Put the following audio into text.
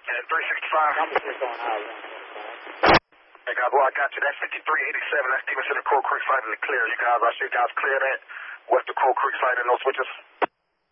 And 365. I'm just on highway. Hey guys, well I got you. That's 5387. That's Stevenson and Crow Creek site in the clear. You guys, I should you guys clear that. West of Crow Creek site and no switches.